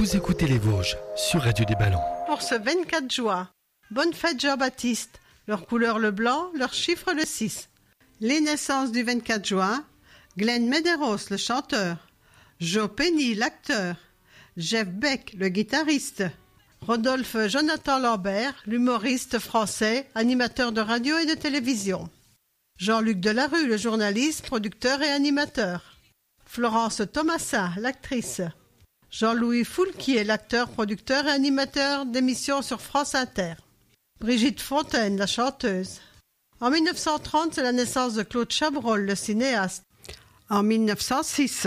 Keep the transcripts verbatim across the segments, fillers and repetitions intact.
Vous écoutez les Vosges sur Radio des Ballons. Pour ce vingt-quatre juin, bonne fête Jean-Baptiste. Leur couleur le blanc, leur chiffre le six. Les naissances du vingt-quatre juin, Glenn Medeiros, le chanteur. Joe Penny, l'acteur. Jeff Beck, le guitariste. Rodolphe Jonathan Lambert, l'humoriste français, animateur de radio et de télévision. Jean-Luc Delarue, le journaliste, producteur et animateur. Florence Thomasin, l'actrice. Jean-Louis Foulquier, l'acteur, producteur et animateur d'émissions sur France Inter. Brigitte Fontaine, la chanteuse. En mille neuf cent trente, c'est la naissance de Claude Chabrol, le cinéaste. En mille neuf cent six,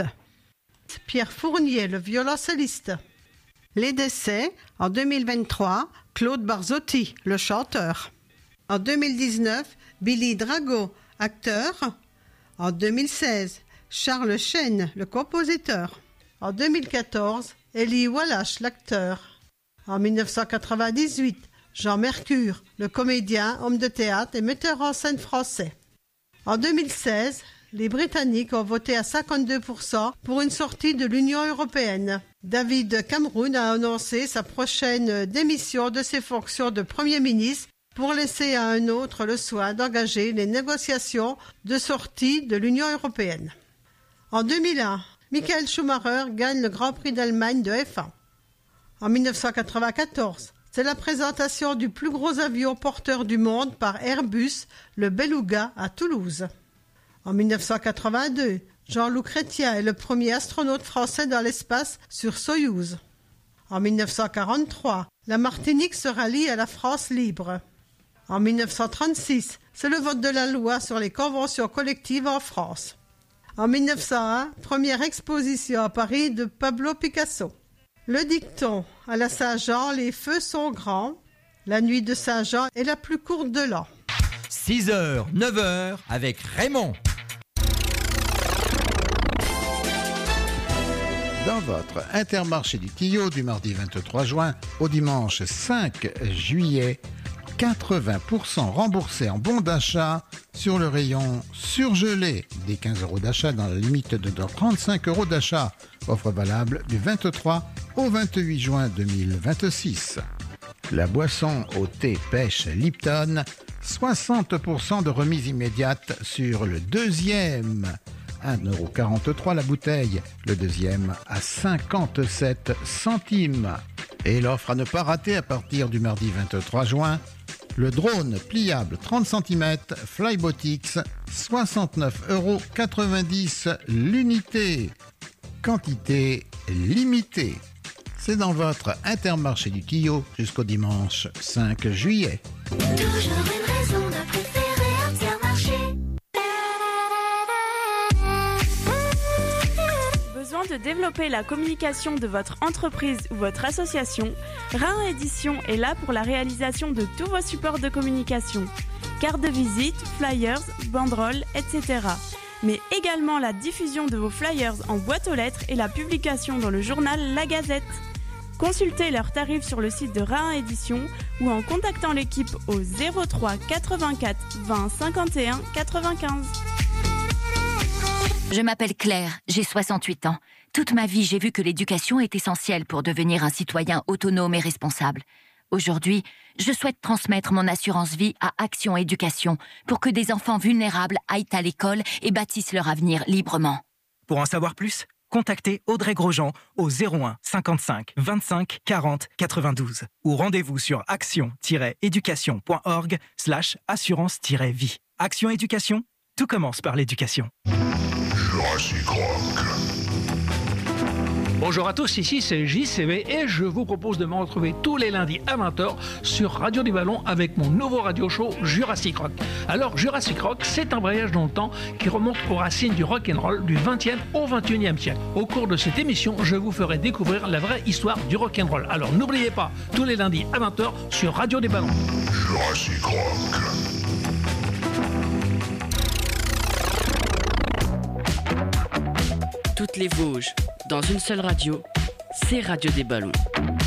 Pierre Fournier, le violoncelliste. Les décès, en deux mille vingt-trois, Claude Barzotti, le chanteur. En deux mille dix-neuf, Billy Drago, acteur. En deux mille seize, Charles Chêne, le compositeur. En deux mille quatorze, Elie Wallace, l'acteur. En mille neuf cent quatre-vingt-dix-huit, Jean Mercure, le comédien, homme de théâtre et metteur en scène français. En deux mille seize, les Britanniques ont voté à cinquante-deux pour cent pour une sortie de l'Union européenne. David Cameron a annoncé sa prochaine démission de ses fonctions de Premier ministre pour laisser à un autre le soin d'engager les négociations de sortie de l'Union européenne. En deux mille un, Michael Schumacher gagne le Grand Prix d'Allemagne de F un. En mille neuf cent quatre-vingt-quatorze, c'est la présentation du plus gros avion porteur du monde par Airbus, le Beluga, à Toulouse. En mille neuf cent quatre-vingt-deux, Jean-Loup Chrétien est le premier astronaute français dans l'espace sur Soyouz. En mille neuf cent quarante-trois, la Martinique se rallie à la France libre. En mille neuf cent trente-six, c'est le vote de la loi sur les conventions collectives en France. En mille neuf cent un, première exposition à Paris de Pablo Picasso. Le dicton « À la Saint-Jean, les feux sont grands ». La nuit de Saint-Jean est la plus courte de l'an. six heures, neuf heures avec Raymond. Dans votre Intermarché du Tillot du mardi vingt-trois juin au dimanche cinq juillet, quatre-vingts pour cent remboursés en bons d'achat sur le rayon surgelé. Des quinze euros d'achat dans la limite de trente-cinq euros d'achat. Offre valable du vingt-trois au vingt-huit juin deux mille vingt-six. La boisson au thé pêche Lipton, soixante pour cent de remise immédiate sur le deuxième. un euro quarante-trois la bouteille, le deuxième à cinquante-sept centimes. Et l'offre à ne pas rater à partir du mardi vingt-trois juin, le drone pliable trente centimètres Flybotix, soixante-neuf euros quatre-vingt-dix l'unité. Quantité limitée. C'est dans votre Intermarché du Tillot jusqu'au dimanche cinq juillet. Toujours une raison de préférer Intermarché. Besoin de développer la communication de votre entreprise ou votre association, Rhin Édition est là pour la réalisation de tous vos supports de communication. Cartes de visite, flyers, banderoles, et cetera. Mais également la diffusion de vos flyers en boîte aux lettres et la publication dans le journal La Gazette. Consultez leurs tarifs sur le site de Rhin Édition ou en contactant l'équipe au zéro trois quatre-vingt-quatre vingt cinquante et un quatre-vingt-quinze. Je m'appelle Claire, j'ai soixante-huit ans. Toute ma vie, j'ai vu que l'éducation est essentielle pour devenir un citoyen autonome et responsable. Aujourd'hui, je souhaite transmettre mon assurance vie à Action Éducation pour que des enfants vulnérables aillent à l'école et bâtissent leur avenir librement. Pour en savoir plus, contactez Audrey Grosjean au zéro un cinquante-cinq vingt-cinq quarante quatre-vingt-douze ou rendez-vous sur action-éducation.org slash assurance-vie. Action Éducation, tout commence par l'éducation. Jurassic Rock. Bonjour à tous, ici c'est J C V et je vous propose de me retrouver tous les lundis à vingt heures sur Radio du Ballon avec mon nouveau radio show Jurassic Rock. Alors Jurassic Rock, c'est un voyage dans le temps qui remonte aux racines du rock'n'roll du vingtième au vingt et unième siècle. Au cours de cette émission, je vous ferai découvrir la vraie histoire du rock'n'roll. Alors n'oubliez pas, tous les lundis à vingt heures sur Radio du Ballon. Jurassic Rock. Toutes les Vosges, dans une seule radio, c'est Radio des Ballons.